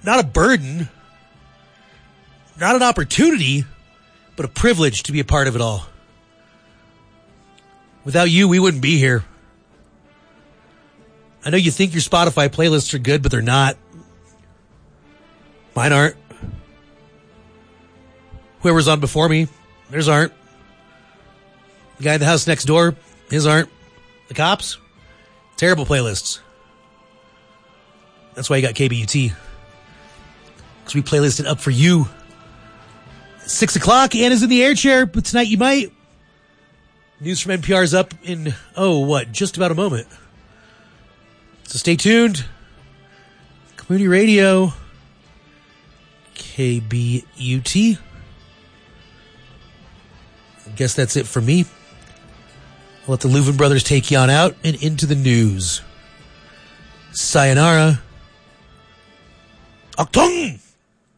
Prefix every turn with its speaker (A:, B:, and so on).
A: not a burden, not an opportunity, but a privilege to be a part of it all. Without you, we wouldn't be here. I know you think your Spotify playlists are good, but they're not. Mine aren't. Whoever's on before me, theirs aren't. The guy in the house next door, his aren't. The cops, terrible playlists. That's why you got KBUT. Because we playlisted up for you. 6 o'clock, Anna's in the air chair, but tonight you might. News from NPR's up in, just about a moment. So stay tuned. Community Radio, KBUT. I guess that's it for me. I'll let the Louvin brothers take you on out and into the news. Sayonara. Achtung!